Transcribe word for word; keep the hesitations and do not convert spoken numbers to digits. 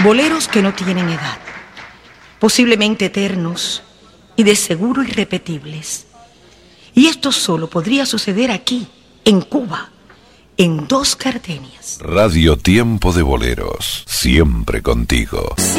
Boleros que no tienen edad, posiblemente eternos y de seguro irrepetibles. Y esto solo podría suceder aquí, en Cuba, en Dos Gardenias. Radio Tiempo de Boleros, siempre contigo.